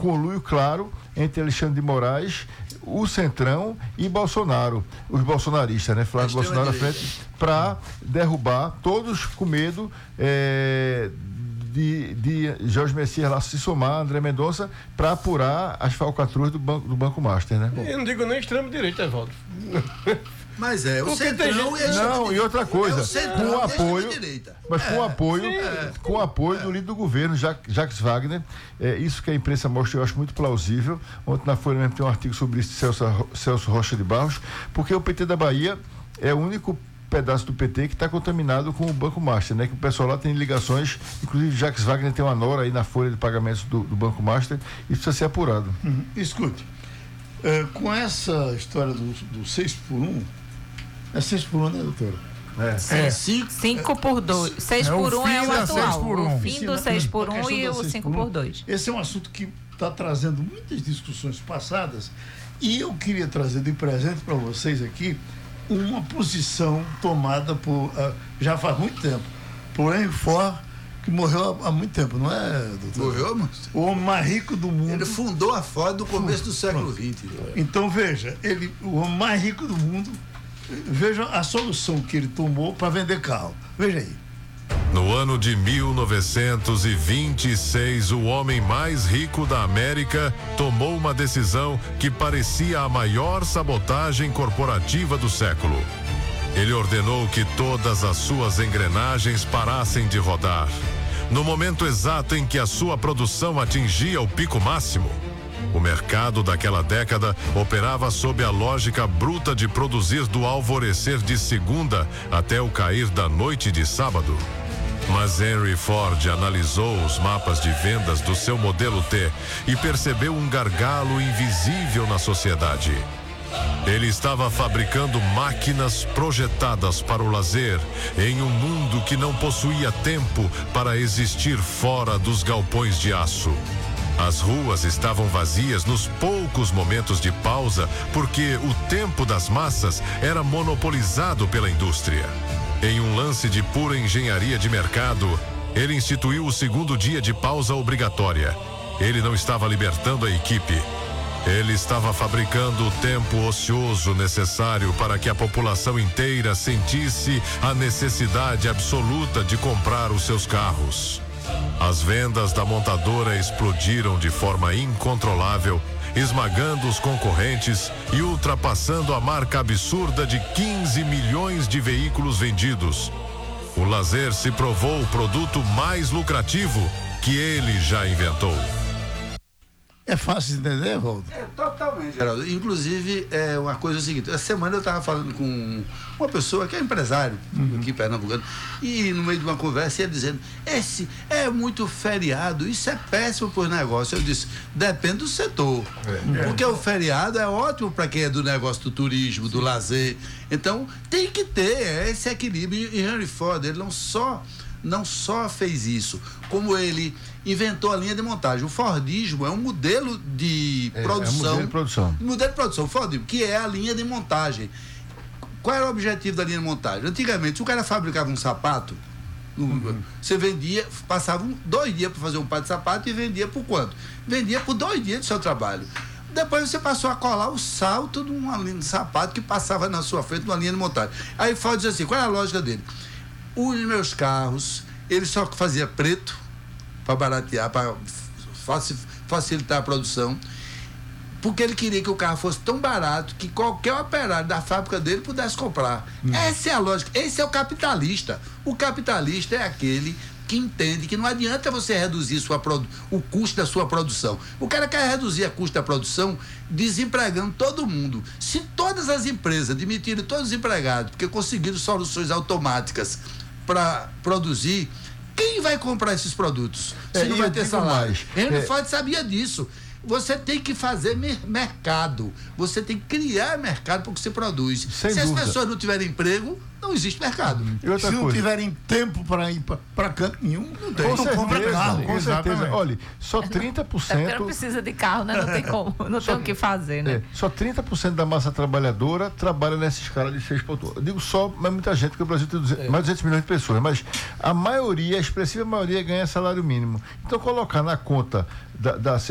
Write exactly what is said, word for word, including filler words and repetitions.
conluio claro entre Alexandre de Moraes, o Centrão e Bolsonaro, os bolsonaristas, né? Flávio Bolsonaro à frente, para derrubar, todos com medo é, de, de Jorge Messias lá se somar, André Mendonça, para apurar as falcatruas do Banco, do Banco Master, né? Eu não digo nem extremo-direita, Evaldo. Mas é, o Porque Centrão tem... e a Não, e outra coisa, é com o apoio, mas com o é, apoio, é, com o apoio é. do líder do governo, Jacques Wagner, é, isso que a imprensa mostra, eu acho muito plausível. Ontem na Folha mesmo tem um artigo sobre isso de Celso, Celso Rocha de Barros, porque o P T da Bahia é o único pedaço do P T que está contaminado com o Banco Master, né? Que o pessoal lá tem ligações, inclusive Jacques Wagner tem uma nora aí na folha de pagamentos do, do Banco Master, e precisa ser apurado. Uhum. Escute, é, com essa história do, do seis por um, é seis por um, né, doutora? É. cinco por dois. seis por um é o atual. O fim do seis por um e o cinco por dois. Esse é um assunto que está trazendo muitas discussões passadas, e eu queria trazer de presente para vocês aqui uma posição tomada por, uh, já faz muito tempo, por Henry Ford, que morreu há, há muito tempo, não é, doutor? Morreu, mas... O homem mais rico do mundo. Ele fundou a Ford no começo do século vinte. Então, veja, ele, o homem mais rico do mundo, veja a solução que ele tomou para vender carro. Veja aí. No ano de mil novecentos e vinte e seis, o homem mais rico da América tomou uma decisão que parecia a maior sabotagem corporativa do século. Ele ordenou que todas as suas engrenagens parassem de rodar. No momento exato em que a sua produção atingia o pico máximo, o mercado daquela década operava sob a lógica bruta de produzir do alvorecer de segunda até o cair da noite de sábado. Mas Henry Ford analisou os mapas de vendas do seu modelo T e percebeu um gargalo invisível na sociedade. Ele estava fabricando máquinas projetadas para o lazer em um mundo que não possuía tempo para existir fora dos galpões de aço. As ruas estavam vazias nos poucos momentos de pausa porque o tempo das massas era monopolizado pela indústria. Em um lance de pura engenharia de mercado, ele instituiu o segundo dia de pausa obrigatória. Ele não estava libertando a equipe. Ele estava fabricando o tempo ocioso necessário para que a população inteira sentisse a necessidade absoluta de comprar os seus carros. As vendas da montadora explodiram de forma incontrolável, esmagando os concorrentes e ultrapassando a marca absurda de quinze milhões de veículos vendidos. O lazer se provou o produto mais lucrativo que ele já inventou. É fácil de entender, Valdo? É, totalmente, Geraldo. Inclusive, é uma coisa é o seguinte, essa semana eu estava falando com uma pessoa que é empresário, uhum, aqui em Pernambucano, e no meio de uma conversa ia dizendo, esse é muito feriado, isso é péssimo para os negócios. Eu disse, depende do setor. É. Porque o feriado é ótimo para quem é do negócio do turismo, do lazer. Então, tem que ter esse equilíbrio. E Henry Ford, ele não só... não só fez isso, como ele inventou a linha de montagem. O Fordismo é um modelo de é, produção. É um modelo de produção. Modelo de produção, Fordismo, que é a linha de montagem. Qual era o objetivo da linha de montagem? Antigamente, se o cara fabricava um sapato, uhum, você vendia, passava um, dois dias para fazer um par de sapato e vendia por quanto? Vendia por dois dias do seu trabalho. Depois você passou a colar o salto de uma linha de sapato que passava na sua frente, numa linha de montagem. Aí Ford diz assim, qual é a lógica dele? Os meus carros, ele só fazia preto para baratear, para facilitar a produção, porque ele queria que o carro fosse tão barato que qualquer operário da fábrica dele pudesse comprar. Hum. Essa é a lógica, esse é o capitalista. O capitalista é aquele que entende que não adianta você reduzir sua produ- o custo da sua produção. O cara quer reduzir o custo da produção desempregando todo mundo. Se todas as empresas demitirem todos os empregados porque conseguiram soluções automáticas para produzir, quem vai comprar esses produtos? Se é, não vai ter salário. Henry é... Ford sabia disso. Você tem que fazer mer- mercado. Você tem que criar mercado para o que você produz. Sem Se dúvida. As pessoas não tiverem emprego, não existe mercado. Se coisa. Não tiverem tempo para ir para canto nenhum, não tem. Com certeza, compra carro. Com certeza. Olha, só trinta por cento... É, não precisa de carro, né? Não tem como, não só, tem o que fazer, né? É, só trinta por cento da massa trabalhadora trabalha nessa escala de seis pontos. Eu digo só, mas muita gente, porque o Brasil tem duzentos, é. mais de duzentos milhões de pessoas, mas a maioria, a expressiva maioria ganha salário mínimo. Então, colocar na conta da, da